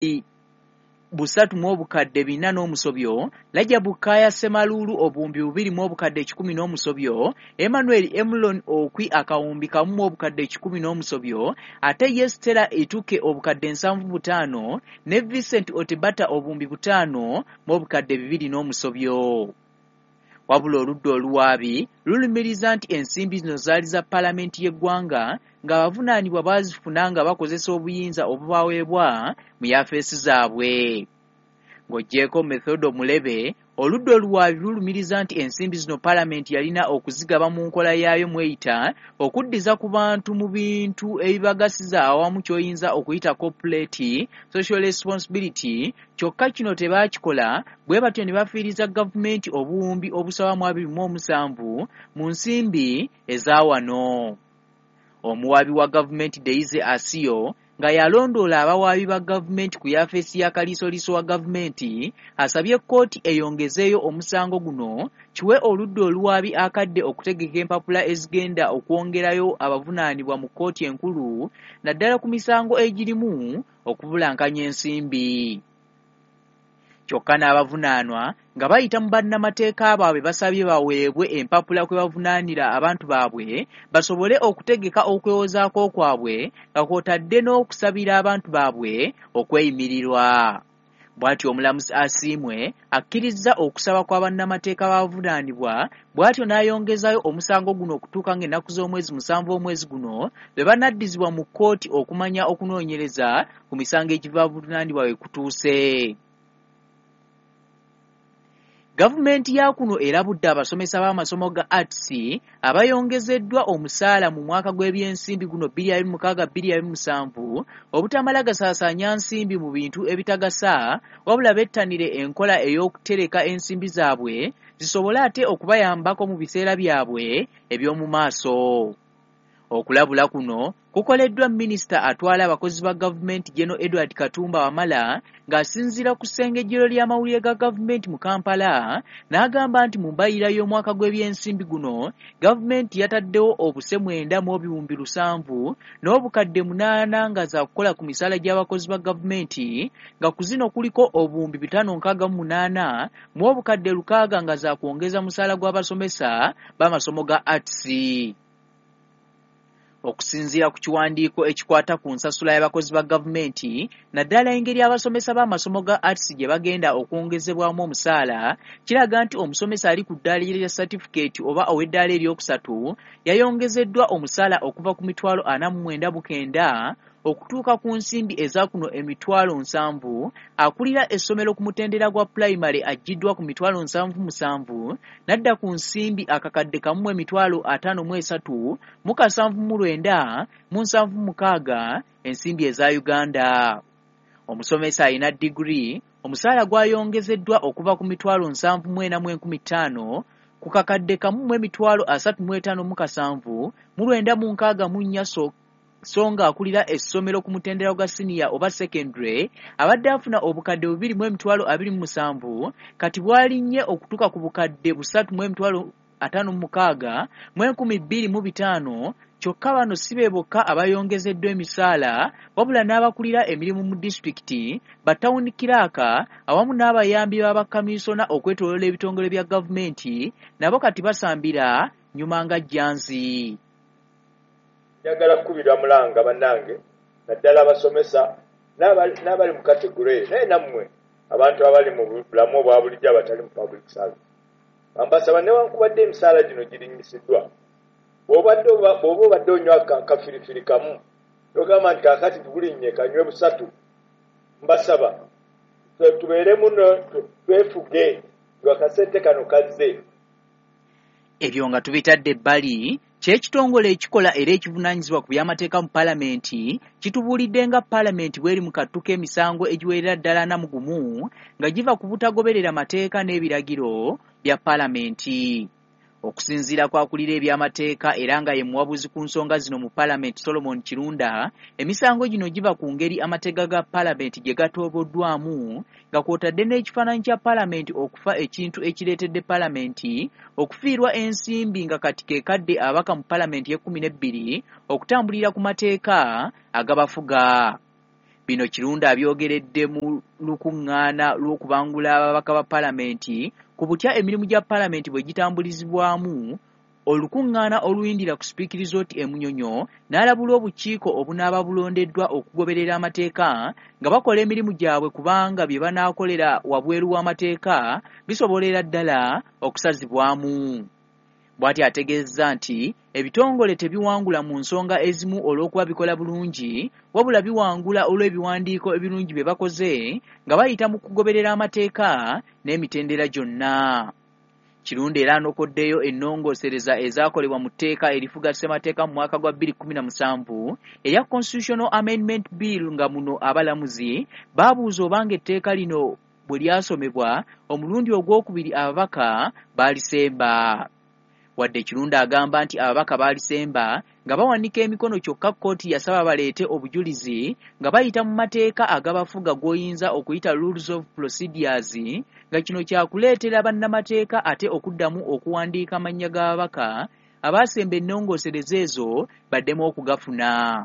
busatu mu obukadde 4 n'omusobyo, Rajabu Kaya Semaluulu obuwumbi 2 mu obukadde 10 n'omusobyo, Emmanuel Emlon Okwi akawumbi 1 mu obukadde 10 n'omusobyo, ate Yestera Ituke obukadde 75 ne Vincent Otibata obuwumbi 5 mu obukadde 2 n'omusobyo. Wabula oludda oluwaabi lulumiriza nti ensimbi zino zaali za Paalamenti y'eggwanga ng'abavunaanibwa baazifuna nga bakozesa obuyinza obubaweebwa mu yafeesi zaabwe. Ng'oggyeko Methode Mulebe, oludda oluwaabi lulumiriza nti ensimbi zino Paalamenti yalina okuzigaba mu nkola yaayo mweyita okuddiza ku bantu mu bintu ebibagasiza awamu ky'oyinza okuyita corporate social responsibility, kyokka kino tebaakikola, bwe batyo ne bafiiriza gavumenti obuwumbi obusaba mu 27 mu nsimbi eza wano. Omuwaabi wa gavumenti Deize Asiyo nga yalondoola abawaabi ba gavumenti ku yafeesi y'akaliisoliiso wa gavumenti, asabye kkooti eyongezeeyo omusango guno kiwe oludda oluwaabi akadde okutegeka empapula ezigenda okwongerayo abavunaanibwa mu kkooti enkulu naddala ku misango egirimu okubulankanya ensimbi. Kyokka n'abavunaanwa nga bayita mu bannamateeka baabwe basabye baweebwe empapula kwe bavunaanira abantu baabwe basobole okutegeka okwewozaako kwabwe nga kw'otadde n'okusabira abantu baabwe okweyimirirwa. Bw'atyo omulamuzi Asiimwe akkiriza okusaba kwa bannamateeka b'abavunaanibwa, bw'atyo n'ayongezayo omusango guno okutuuka ng'ennaku z'omwezi 7 omwezi guno bwe banaddizibwa mu kkooti okumanya okunoonyereza ku misango egiva abavunaanibwa we kutuuse. Gavumenti ya kuno erabudde abasomesa b'amasomo ga arts abayongezeddwa omusaala mu mwaka gw'ebyensimbi guno 2026-2027 obutamala gasaasaanya nsimbi mu bintu ebitagasa, wabula bettanire enkola ey'okutereka ensimbi zaabwe zisobole ate okubayambako mu biseera byabwe eby'omu maaso. Okulabula kuno kukoleddwa minisita atwala abakozi ba gavumenti General Edward Katumba Wamala ng'asinziira ku ssengejjero ly'amawulire ga gavumenti mu Kampala, n'agamba nti mu mbalirira y'omwaka gw'ebyensimbi guno gavumenti yataddewo obuse 9,700 n'obukadde 8 nga za kukola ku misaala gy'abakozi ba gavumenti, nga ku zino kuliko obuwumbi 568 mu obukadde 600 nga za kwongeza musaala gw'abasomesa b'amasomo ga arts. Okusinziira ku kiwandiiko ekikwata ku nsasula y'abakozi ba gavumenti naddala engeri abasomesa b'amasomo ga arts gye bagenda okwongezebwamu omusaala, kiraga nti omusomesa ali ku ddaala lya certificate oba ow'eddaala eryokusatu yayongezeddwa omusaala okuva ku $49,900 okutuuka ku nsimbi eza kuno $70,000, akulira essomero ku mutendera gwa primary aggiddwa ku $7,700 nadda ku nsimbi akakadde kamu $53,779 ensimbi eza Uganda. Omusomesa alina digiri, omusaala gwayongezeddwa okuva ku $7,450 ku kakadde kamu $35,794 songa akulira essomero ku mutendera gwa senior oba secondary abadde afuna obukadde 2,27 kati bwalinnye okutuuka ku bukadde 3,56 mu 2025. Kyokka bano si be bokka abayongezeddwa emisaala, wabula n'abakulira emirimu mu disitulikiti, batawuni kiraaka awamu n'abayambi b'abakamisona okwetooloola ebitongole bya gavumenti nabo kati basambira nyuma nga jjanzi. Njagala kukubira mulanga bannange naddala abasomesa n'abali mu kategori naye nammwe abantu abali mu bulamu obwa bulijjo abatali mu public service bambasaba newankubadde emisaala gino girinyisiddwa bw'oba obadde onywa kafirifiri kamu togamba nti kaakati tugulinnye kanywe busatu. Mbasaba tubeere muno twefuge lwakasente kano kazze. Ebyo nga tubitadde ebbali, ky'ekitongole ekikola era ekivunaanyizibwa ku by'amateeka mu Paalamenti kitubuulidde nga Paalamenti bw'eri mu kattu k'emisango egiwerera ddala 41 nga giva ku butagoberera mateeka n'ebiragiro bya Paalamenti. Okusinziira kwakulira eby'amateeka era nga ye muwabuzi ku nsonga zino mu Paalamenti Solomon Kirunda, emisango gino giva ku ngeri amateeka ga Paalamenti gye gatooboddwamu nga kw'otadde n'ekifaananyi kya Paalamenti okufa ekintu ekireetedde Paalamenti okufiirwa ensimbi nga kati keekadde ababaka mu Paalamenti ye 12 okutambulira ku mateeka agabafuga. Bino Kirunda abyogeredde mu lukuŋŋaana lw'okubangula ababaka ba Paalamenti ku butya emirimu gya Paalamenti bwe gitambulizibwamu. Olukuŋŋaana oluyindira ku sipiikirizooti e Munyonyo n'alabula obukiiko obunaaba bulondeddwa okugoberera amateeka nga bakola emirimu gyabwe kubanga bye banaakolera wabweru w'amateeka bisobolera ddala okusazibwamu. Bw'ati ategeezza nti ebitongole tebiwangula mu nsonga ezimu olw'okuba bikola bulungi wabula biwangula olw'ebiwandiiko ebirungi bye bakoze nga bayita mu kugoberera amateeka n'emitendera gyonna. Kirunda era anokoddeyo ennongoosereza ezaakolebwa mu tteeka erifuga ssemateeka mu mwaka gwa 2017 erya Constitutional Amendment Bill nga muno abalamuzi baabuuza obanga etteeka lino bwe lyasomebwa omulundi ogwokubiri ababaka baalisemba. Wadde Kirunda agamba nti ababaka baalisemba nga bawanika emikono kyokka kkooti yasaba baleete obujulizi nga bayita mu mateeka agabafuga g'oyinza okuyita Rules of Procedures nga kino kyakuleetera bannamateeka ate okuddamu okuwandiika amannya g'ababaka abaasemba ennongoosereza ezo baddemu okugafuna.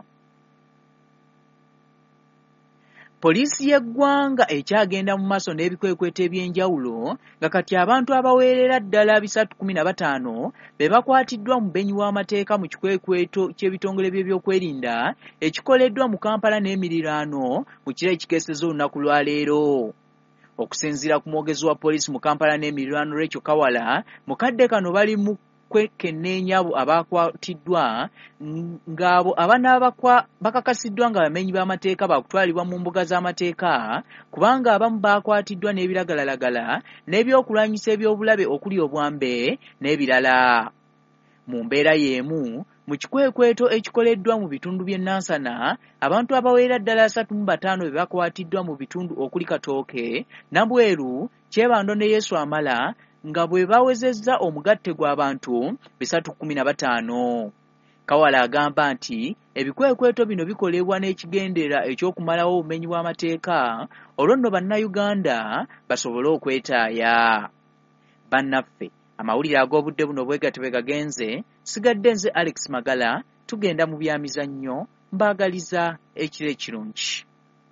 Poliisi y'eggwanga ekyagenda mu maaso n'ebikwekweto eby'enjawulo nga kati abantu abaweerera ddala 315 be bakwatiddwa mu bbenyi w'amateeka mu kikwekweto ky'ebitongole by'ebyokwerinda ekikoleddwa mu Kampala n'emiriraano mu kiro ekikeeseza olunaku lwa leero. Okusinziira ku mwogezi wa poliisi mu Kampala n'emiriraano Rachel Kawala, mu kadde kano bali mu kwekenneenya abo abakwatiddwa ng'abo abanaabakwa bakakasiddwa nga bamenyi b'amateeka bakutwalibwa mu mbuga z'amateeka kubanga abamu bakwatiddwa n'ebiragalalagala n'ebyokulwanyisa ebyobulabe okuli obwambe n'ebirala. Mu mbeera y'emu mu kikwekweto ekikoleddwa mu bitundu by'e Nansana abantu abaweera ddala 35 be bakwatiddwa mu bitundu okuli Katooke, Nabweru, Kyebando ne Yesu Amala nga bwe bawezezza omugatte gw'abantu 315. Kawala agamba nti ebikwekweto bino bikolebwa n'ekigendera ekyokumalawo obumenyi bw'amateeka olwo nno bannayuganda basobole okwetaaya. Bannaffe, amawulire ag'obudde buno bwegatyo bwe gagenze, sigadde nze Alex Magala, tugenda mu byamizannyo, mbaagaliza ekiro ekirungi.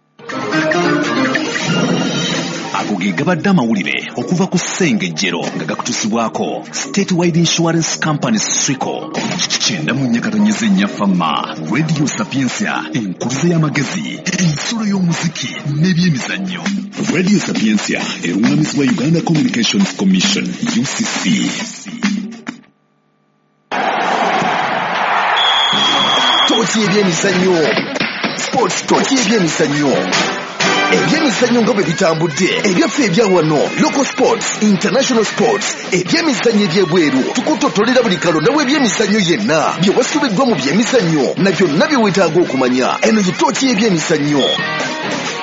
Ago ge gabadde amawulire okuva ku ssengejjero nga gakutusibwako Statewide Insurance Company Srico. Kyenda mu nnyakatonnyeze nnyafamma Radio Sapiensia, enkuluze y'amagezi, ensulo y'omuziki n'ebyemizannyo. Radio Sapiensia erungamizibwa Uganda Communications Commission UCC. Toki ebyemizannyo, sports toki ebyemizannyo. Ebyemizannyo nga bwe bitambudde ebyaffe ebya wano local sports, international sports, ebyemizannyo ebyebweru tukutotolera buli kalonda w'ebyemizannyo yenna bye wasubiddwa mu byemizannyo na byonna bye weetaaga okumanya. Eno ye tooki y'ebyemizannyo.